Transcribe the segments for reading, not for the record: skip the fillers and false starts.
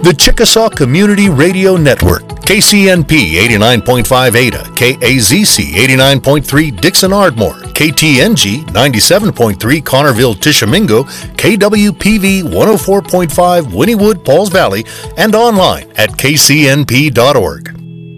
The Chickasaw Community Radio Network, KCNP 89.5 Ada, KAZC 89.3 Dixon Ardmore, KTNG 97.3 Connerville Tishomingo, KWPV 104.5 Wynnewood Pauls Valley, and online at kcnp.org.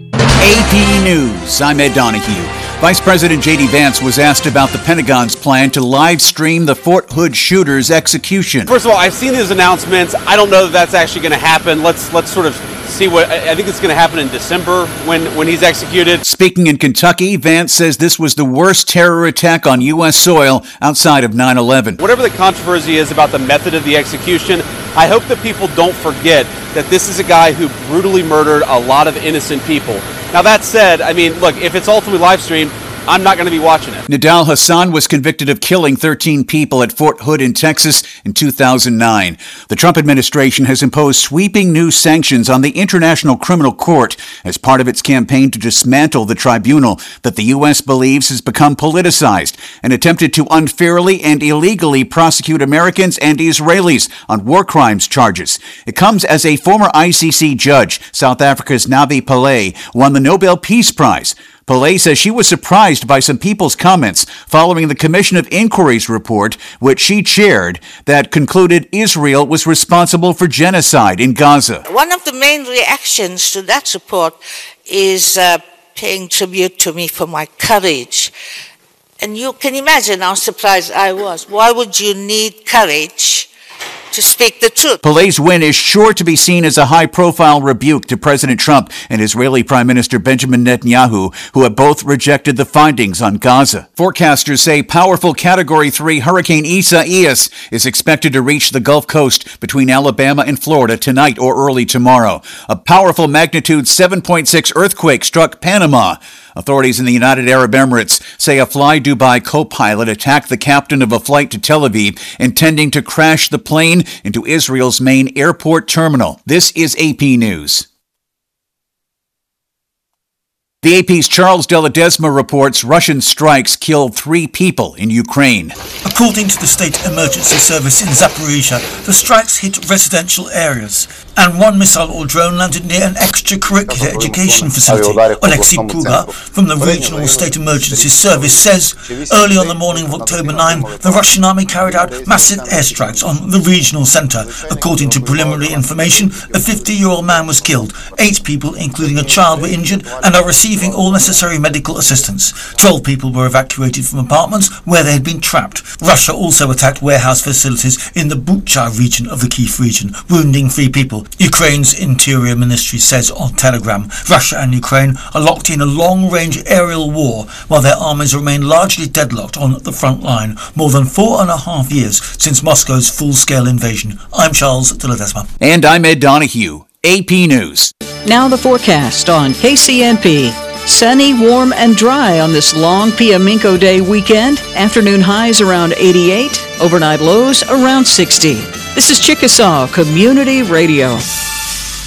AP News, I'm Ed Donahue. Vice President J.D. Vance was asked about the Pentagon's plan to live stream the Fort Hood shooter's execution. First of all, I've seen these announcements. I don't know that that's actually going to happen. Let's sort of see what I think it's going to happen in December when he's executed. Speaking in Kentucky, Vance says this was the worst terror attack on U.S. soil outside of 9/11. Whatever the controversy is about the method of the execution, I hope that people don't forget that this is a guy who brutally murdered a lot of innocent people. Now, that said, I mean, look, if it's ultimately live streamed, I'm not going to be watching it. Nidal Hasan was convicted of killing 13 people at Fort Hood in Texas in 2009. The Trump administration has imposed sweeping new sanctions on the International Criminal Court as part of its campaign to dismantle the tribunal that the U.S. believes has become politicized and attempted to unfairly and illegally prosecute Americans and Israelis on war crimes charges. It comes as a former ICC judge, South Africa's Navi Pillay, won the Nobel Peace Prize. Pillay says she was surprised by some people's comments following the Commission of Inquiry's report, which she chaired, that concluded Israel was responsible for genocide in Gaza. One of the main reactions to that report is paying tribute to me for my courage. And you can imagine how surprised I was. Why would you need courage to speak the truth? Pillay's win is sure to be seen as a high-profile rebuke to President Trump and Israeli Prime Minister Benjamin Netanyahu, who have both rejected the findings on Gaza. Forecasters say powerful Category 3 Hurricane Isaias is expected to reach the Gulf Coast between Alabama and Florida tonight or early tomorrow. A powerful magnitude 7.6 earthquake struck Panama. Authorities in the United Arab Emirates say a Fly Dubai co-pilot attacked the captain of a flight to Tel Aviv, intending to crash the plane into Israel's main airport terminal. This is AP News. The AP's Charles De Ledesma reports Russian strikes killed 3 people in Ukraine. According to the State Emergency Service in Zaporizhia, the strikes hit residential areas, and one missile or drone landed near an extracurricular education facility. Alexei Puga from the Regional State Emergency Service says early on the morning of October 9, the Russian army carried out massive airstrikes on the regional centre. According to preliminary information, a 50-year-old man was killed. 8 people, including a child, were injured and are receiving all necessary medical assistance. 12 people were evacuated from apartments where they had been trapped. Russia also attacked warehouse facilities in the Bucha region of the Kyiv region, wounding 3 people. Ukraine's Interior Ministry says on Telegram, Russia and Ukraine are locked in a long-range aerial war while their armies remain largely deadlocked on the front line, more than 4.5 years since Moscow's full-scale invasion. I'm Charles De Ledesma. And I'm Ed Donahue. AP News. Now the forecast on KCNP. Sunny, warm, and dry on this long Piaminco Day weekend. Afternoon highs around 88, overnight lows around 60. This is Chickasaw Community Radio.